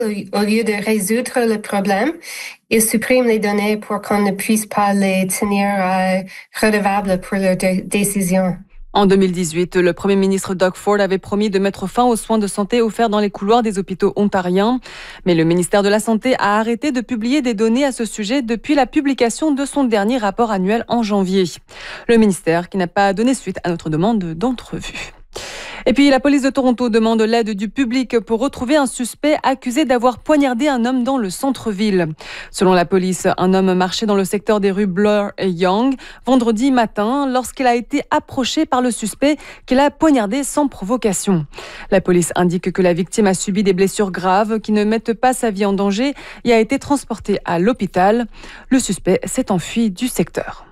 Au lieu de résoudre le problème, ils suppriment les données pour qu'on ne puisse pas les tenir redevables pour leurs décisions. En 2018, le Premier ministre Doug Ford avait promis de mettre fin aux soins de santé offerts dans les couloirs des hôpitaux ontariens. Mais le ministère de la Santé a arrêté de publier des données à ce sujet depuis la publication de son dernier rapport annuel en janvier. Le ministère qui n'a pas donné suite à notre demande d'entrevue. Et puis, la police de Toronto demande l'aide du public pour retrouver un suspect accusé d'avoir poignardé un homme dans le centre-ville. Selon la police, un homme marchait dans le secteur des rues Bloor et Yonge vendredi matin lorsqu'il a été approché par le suspect qu'il a poignardé sans provocation. La police indique que la victime a subi des blessures graves qui ne mettent pas sa vie en danger et a été transportée à l'hôpital. Le suspect s'est enfui du secteur.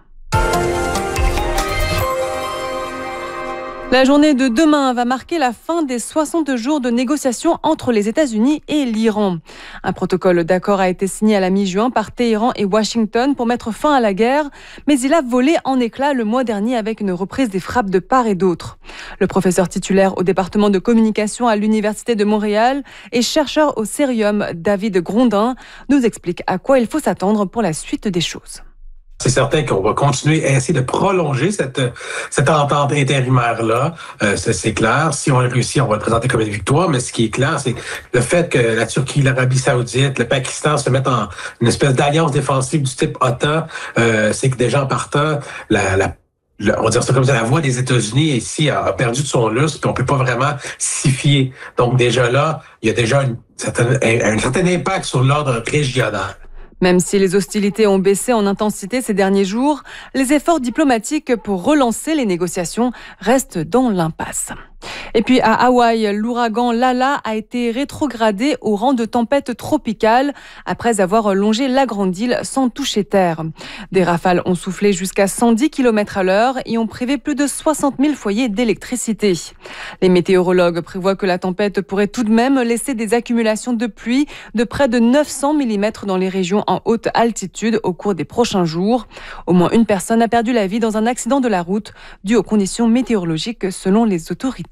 La journée de demain va marquer la fin des 60 jours de négociations entre les États-Unis et l'Iran. Un protocole d'accord a été signé à la mi-juin par Téhéran et Washington pour mettre fin à la guerre, mais il a volé en éclats le mois dernier avec une reprise des frappes de part et d'autre. Le professeur titulaire au département de communication à l'Université de Montréal et chercheur au Cérium, David Grondin, nous explique à quoi il faut s'attendre pour la suite des choses. C'est certain qu'on va continuer à essayer de prolonger cette entente intérimaire-là. C'est clair. Si on réussit, on va le présenter comme une victoire. Mais ce qui est clair, c'est le fait que la Turquie, l'Arabie Saoudite, le Pakistan se mettent en une espèce d'alliance défensive du type OTAN. C'est que déjà en partant, on va dire ça comme ça, la voix des États-Unis ici a perdu de son lustre, puis on peut pas vraiment s'y fier. Donc déjà là, il y a déjà un certain impact sur l'ordre régional. Même si les hostilités ont baissé en intensité ces derniers jours, les efforts diplomatiques pour relancer les négociations restent dans l'impasse. Et puis à Hawaï, l'ouragan Lala a été rétrogradé au rang de tempête tropicale après avoir longé la grande île sans toucher terre. Des rafales ont soufflé jusqu'à 110 km/h et ont privé plus de 60 000 foyers d'électricité. Les météorologues prévoient que la tempête pourrait tout de même laisser des accumulations de pluie de près de 900 mm dans les régions en haute altitude au cours des prochains jours. Au moins une personne a perdu la vie dans un accident de la route dû aux conditions météorologiques selon les autorités.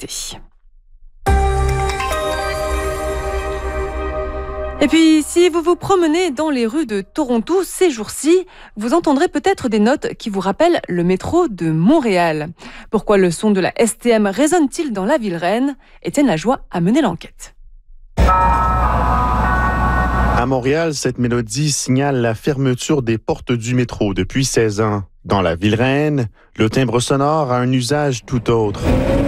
Et puis, si vous vous promenez dans les rues de Toronto ces jours-ci, vous entendrez peut-être des notes qui vous rappellent le métro de Montréal. Pourquoi le son de la STM résonne-t-il dans la ville reine ? Étienne Lajoie a mené l'enquête. À Montréal, cette mélodie signale la fermeture des portes du métro depuis 16 ans. Dans la ville reine, le timbre sonore a un usage tout autre.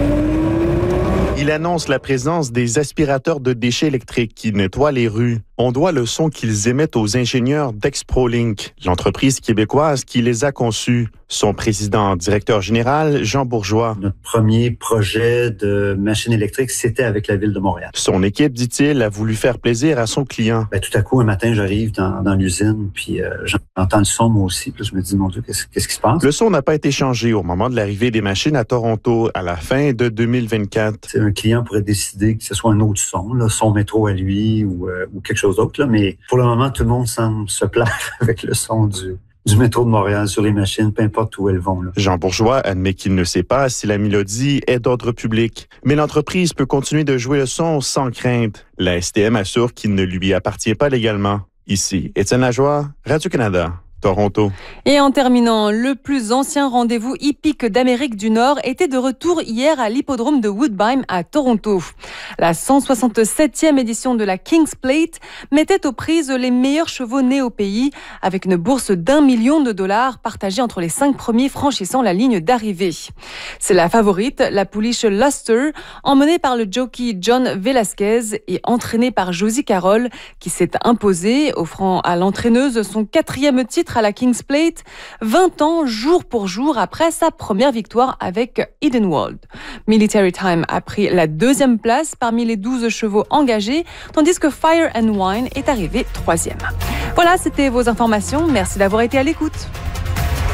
Il annonce la présence des aspirateurs de déchets électriques qui nettoient les rues. On doit le son qu'ils émettent aux ingénieurs d'ExproLink, l'entreprise québécoise qui les a conçus. Son président, directeur général, Jean Bourgeois. Notre premier projet de machine électrique, c'était avec la Ville de Montréal. Son équipe, dit-il, a voulu faire plaisir à son client. Tout à coup, un matin, j'arrive dans l'usine, puis j'entends le son, moi aussi. Puis je me dis, mon Dieu, qu'est-ce qui se passe? Le son n'a pas été changé au moment de l'arrivée des machines à Toronto à la fin de 2024. Un client pourrait décider que ce soit un autre son, là, son métro à lui ou quelque chose d'autre. Là, mais pour le moment, tout le monde semble se plaire avec le son du métro de Montréal sur les machines, peu importe où elles vont. Là. Jean Bourgeois admet qu'il ne sait pas si la mélodie est d'ordre public, mais l'entreprise peut continuer de jouer le son sans crainte. La STM assure qu'il ne lui appartient pas légalement. Ici, Étienne Lajoie, Radio-Canada. Toronto. Et en terminant, le plus ancien rendez-vous hippique d'Amérique du Nord était de retour hier à l'hippodrome de Woodbine à Toronto. La 167e édition de la King's Plate mettait aux prises les meilleurs chevaux nés au pays avec une bourse d'1 million de dollars partagée entre les 5 premiers franchissant la ligne d'arrivée. C'est la favorite, la pouliche Luster, emmenée par le jockey John Velasquez et entraînée par Josie Carroll qui s'est imposée, offrant à l'entraîneuse son 4e titre à la King's Plate, 20 ans jour pour jour après sa première victoire avec Edenwald. Military Time a pris la 2e place parmi les 12 chevaux engagés, tandis que Fire and Wine est arrivé 3e. Voilà, c'était vos informations. Merci d'avoir été à l'écoute.